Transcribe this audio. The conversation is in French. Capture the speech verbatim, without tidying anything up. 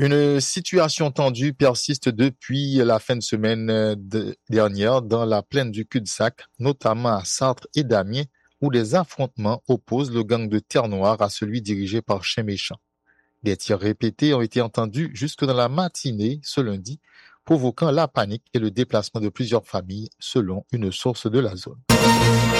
Une situation tendue persiste depuis la fin de semaine euh, de- dernière dans la plaine du Cul-de-Sac, notamment à Sartre et Damiens, où des affrontements opposent le gang de Terre Noire à celui dirigé par Chien Méchant. Des tirs répétés ont été entendus jusque dans la matinée ce lundi, provoquant la panique et le déplacement de plusieurs familles, selon une source de la zone.